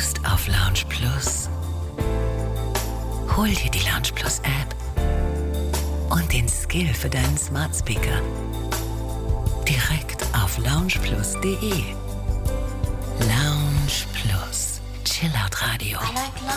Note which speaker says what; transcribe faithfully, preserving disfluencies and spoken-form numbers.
Speaker 1: Lust auf Lounge Plus? Hol dir die Lounge Plus App und den Skill für deinen Smart Speaker direkt auf lounge plus punkt de. Lounge Plus. Chillout Radio.